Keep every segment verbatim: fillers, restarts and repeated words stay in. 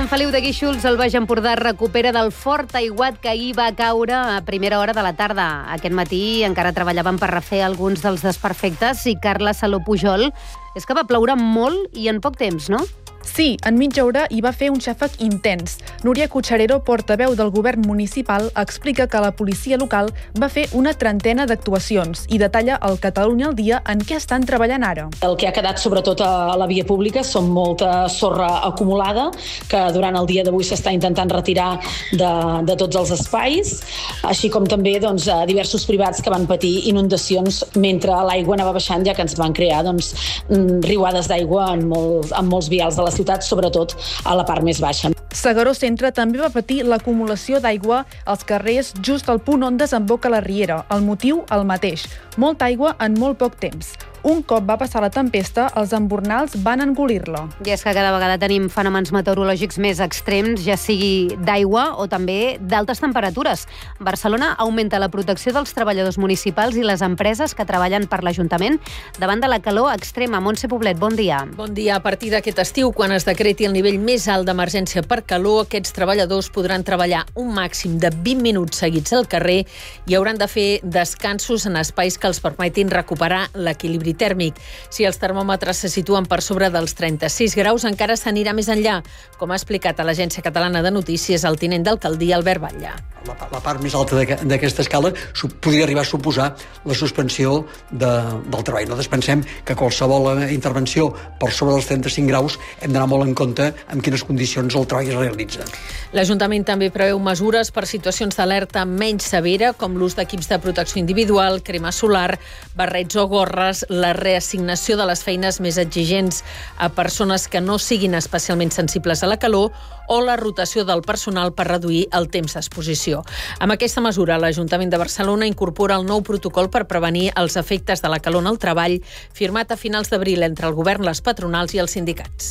Sant Feliu de Guíxols, el Baix Empordà recupera del fort aiguat que ahir va caure a primera hora de la tarda. Aquest matí encara treballaven per refer alguns dels desperfectes i Carla Saló Pujol, és que va ploure molt i en poc temps, no? Sí, en mitja hora hi va fer un xàfec intens. Núria Cotxarero, portaveu del govern municipal, explica que la policia local va fer una trentena d'actuacions i detalla el Catalunya al dia en què estan treballant ara. El que ha quedat sobretot a la via pública són molta sorra acumulada que durant el dia d'avui s'està intentant retirar de, de tots els espais, així com també doncs, diversos privats que van patir inundacions mentre l'aigua anava baixant, ja que ens van crear doncs, riuades d'aigua en, molt, en molts vials de la ciutat, sobretot a la part més baixa. S'Agaró Centre també va patir l'acumulació d'aigua als carrers just al punt on desemboca la riera. El motiu, el mateix. Molta aigua en molt poc temps. Un cop va passar la tempesta, els embornals van engolir-la. I és que cada vegada tenim fenòmens meteorològics més extrems, ja sigui d'aigua o també d'altes temperatures. Barcelona augmenta la protecció dels treballadors municipals i les empreses que treballen per l'Ajuntament davant de la calor extrema. Montse Poblet, bon dia. Bon dia. A partir d'aquest estiu, quan es decreti el nivell més alt d'emergència per calor, aquests treballadors podran treballar un màxim de vint minuts seguits al carrer i hauran de fer descansos en espais que els permetin recuperar l'equilibri tèrmic. Si els termòmetres se situen per sobre dels trenta-sis graus, encara s'anirà més enllà, com ha explicat a l'Agència Catalana de Notícies el tinent d'alcaldia Albert Batlle. La, la part més alta d'aquesta escala podria arribar a suposar la suspensió de, del treball. Nosaltres pensem que qualsevol intervenció per sobre dels trenta-cinc graus hem d'anar molt en compte en quines condicions el treball es realitza. L'Ajuntament també preveu mesures per situacions d'alerta menys severa, com l'ús d'equips de protecció individual, crema solar, barrets o gorres, la reassignació de les feines més exigents a persones que no siguin especialment sensibles a la calor o la rotació del personal per reduir el temps d'exposició. Amb aquesta mesura, l'Ajuntament de Barcelona incorpora el nou protocol per prevenir els efectes de la calor en el treball, firmat a finals d'abril entre el govern, les patronals i els sindicats.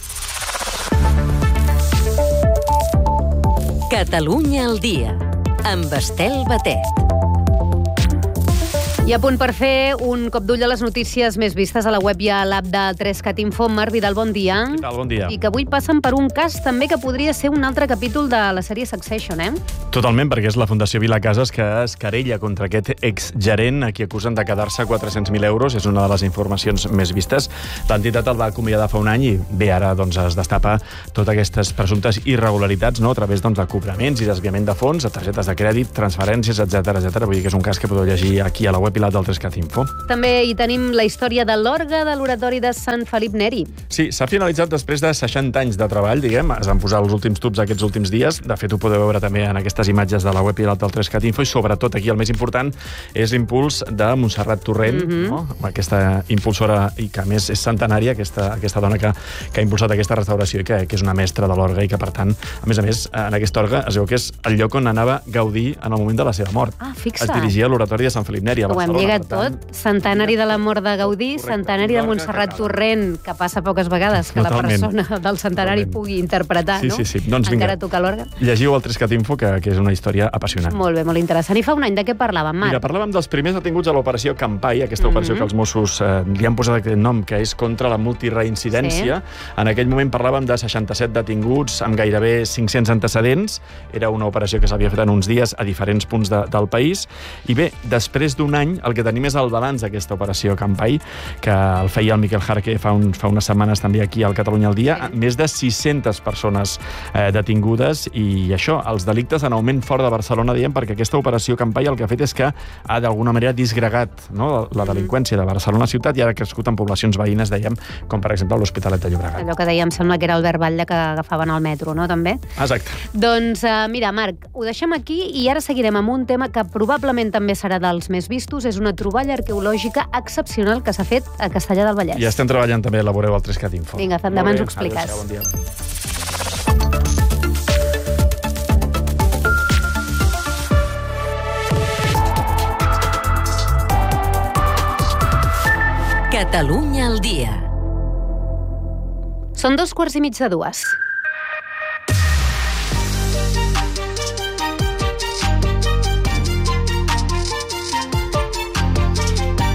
Catalunya al dia, amb Estel Batet. I a punt per fer un cop d'ull a les notícies més vistes a la web i a l'app de Trescat Info. Marc Vidal, bon dia. Què tal? Bon dia. I que avui passen per un cas també que podria ser un altre capítol de la sèrie Succession, eh? Totalment, perquè és la Fundació Vilacases que es querella contra aquest exgerent a qui acusen de quedar-se quatre-cents mil euros. És una de les informacions més vistes. L'entitat el va acomiadar fa un any i bé, ara doncs, es destapa totes aquestes presumptes irregularitats, no? A través doncs, de cobraments i desviament de fons, a targetes de crèdit, transferències, etcètera, etcètera. Vull dir que és un cas que podeu llegir aquí a la web i la del Trescat Info. També hi tenim la història de l'orgue de l'oratori de Sant Felip Neri. Sí, s'ha finalitzat després de seixanta anys de treball, diguem. Es van posar els últims tubs aquests últims dies. De fet, ho podeu veure també en aquestes imatges de la web i la del Trescat Info. I sobretot aquí el més important és l'impuls de Montserrat Torrent, mm-hmm. no? Aquesta impulsora i que a més és centenària, aquesta, aquesta dona que, que ha impulsat aquesta restauració i que, que és una mestra de l'orgue i que, per tant, a més a més, en aquest orgue es veu que és el lloc on anava Gaudí en el moment de la seva mort. Ah, fixa. Es dirigia a l'oratori de Sant Felip Neri a Barcelona. Ho hem lligat tot. Centenari de la mort de Gaudí, correcte. Centenari de Montserrat Torrent, que passa poques vegades que Totalment. La persona del centenari Totalment. Pugui interpretar, sí, no? Sí, sí, sí. Doncs encara vinga. Toca l'orgue. Llegiu el Trescat Info, que, que és una història apassionant. Molt bé, molt interessant. I fa un any de què parlàvem, Marc? Mira, parlàvem dels primers detinguts a l'operació Campai, aquesta mm-hmm. operació que els Mossos eh, li han posat aquest nom, que és contra la multireincidència. Sí. En aquell moment parlàvem de seixanta-set detinguts amb gairebé cinc-cents antecedents. Era una operació que s'havia fet en uns dies a diferents punts de, del país. I bé, després d'un any, el que tenim és el balanç d'aquesta operació Campai, que el feia el Miquel Jarque fa, un, fa unes setmanes també aquí al Catalunya al dia. Sí. Més de sis-centes persones eh, detingudes i això, els delictes en augment fort de Barcelona, diem, perquè aquesta operació Campai el que ha fet és que ha d'alguna manera disgregat, no?, la delinqüència de Barcelona ciutat i ara ha crescut en poblacions veïnes, dèiem, com per exemple l'Hospitalet de Llobregat. Allò que dèiem, sembla que era Albert Batlle que agafaven al metro, no?, també? Exacte. Doncs uh, mira, Marc, ho deixem aquí i ara seguirem amb un tema que probablement també serà dels més vistos. És una troballa arqueològica excepcional que s'ha fet a Castellar del Vallès. I estem treballant també, elaboreu el Trescat Info. Vinga, demà ens ho expliques. Adéu, bon dia. Catalunya al dia. Són dos quarts i mig de dues.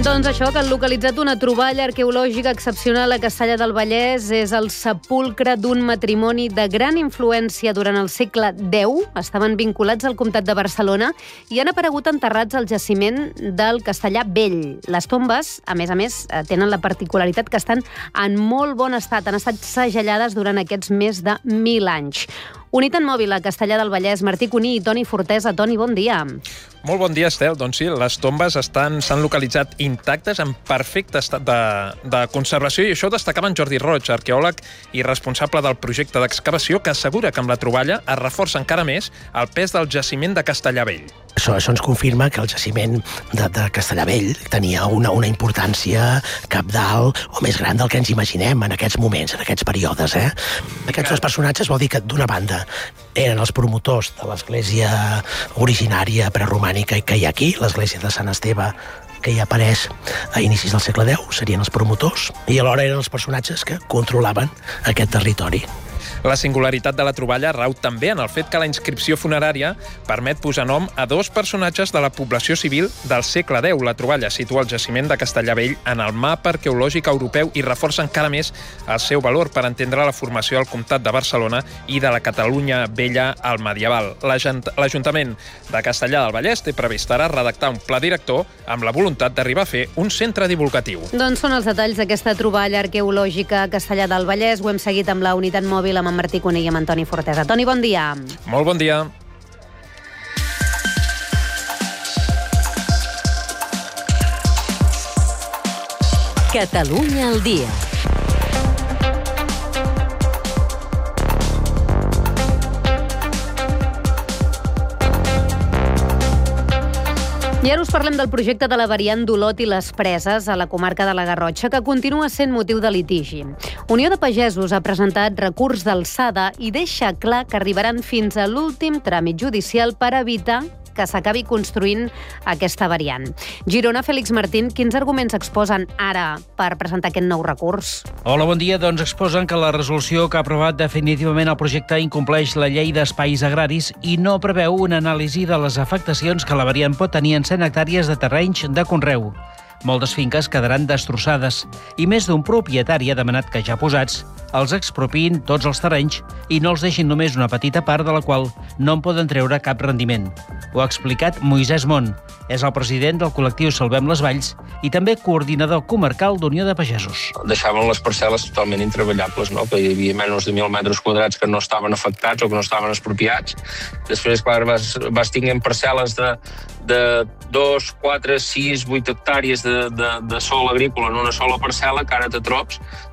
Doncs això, que han localitzat una troballa arqueològica excepcional a Castellar del Vallès. És el sepulcre d'un matrimoni de gran influència durant el segle deu. Estaven vinculats al comtat de Barcelona i han aparegut enterrats al jaciment del Castellar Vell. Les tombes, a més a més, tenen la particularitat que estan en molt bon estat. Han estat segellades durant aquests més de mil anys. Unitat Mòbil a Castellar del Vallès, Martí Cuní i Toni Fortesa. Toni, bon dia. Molt bon dia, Estel. Doncs sí, les tombes estan s'han localitzat intactes, en perfecte estat de, de conservació, i això ho destacava en Jordi Roig, arqueòleg i responsable del projecte d'excavació, que assegura que amb la troballa es reforça encara més el pes del jaciment de Castellar Vell. Això, això ens confirma que el jaciment de, de Castellar Vell tenia una, una importància cabdal o més gran del que ens imaginem en aquests moments, en aquests períodes. Eh? Aquests dos personatges vol dir que, d'una banda, eren els promotors de l'església originària preromànica que hi ha aquí, l'església de Sant Esteve, que hi apareix a inicis del segle deu, serien els promotors, i alhora eren els personatges que controlaven aquest territori. La singularitat de la troballa rau també en el fet que la inscripció funerària permet posar nom a dos personatges de la població civil del segle deu. La troballa situa el jaciment de Castellar Vell en el mapa arqueològic europeu i reforça encara més el seu valor per entendre la formació del comtat de Barcelona i de la Catalunya vella al medieval. L'Ajuntament de Castellar del Vallès té previst ara redactar un pla director amb la voluntat d'arribar a fer un centre divulgatiu. Doncs són els detalls d'aquesta troballa arqueològica a Castellar del Vallès. Ho hem seguit amb la Unitat Mòbil amb en Martí Cuní i amb en Toni Fortesa. Toni, bon dia. Molt bon dia. Catalunya al dia. I ara us parlem del projecte de la variant d'Olot i les Preses a la comarca de la Garrotxa, que continua sent motiu de litigi. Unió de Pagesos ha presentat recurs d'alçada i deixa clar que arribaran fins a l'últim tràmit judicial per evitar que s'acabi construint aquesta variant. Girona, Fèlix Martín, quins arguments exposen ara per presentar aquest nou recurs? Hola, bon dia. Doncs exposen que la resolució que ha aprovat definitivament el projecte incompleix la llei d'espais agraris i no preveu una anàlisi de les afectacions que la variant pot tenir en cent hectàrees de terrenys de conreu. Moltes finques quedaran destrossades i més d'un propietari ha demanat que ja posats els expropiïn tots els terrenys i no els deixin només una petita part de la qual no en poden treure cap rendiment. Ho ha explicat Moisès Mont. És el president del col·lectiu Salvem les Valls i també coordinador comarcal d'Unió de Pagesos. Deixaven les parcel·les totalment intreballables, no? Que hi havia menys de mil metres quadrats que no estaven afectats o que no estaven expropiats. Després, clar, vas, vas tinguent parcel·les de, de dos, quatre, sis, vuit hectàrees de, de, de sol agrícola en una sola parcel·la, que ara te trobs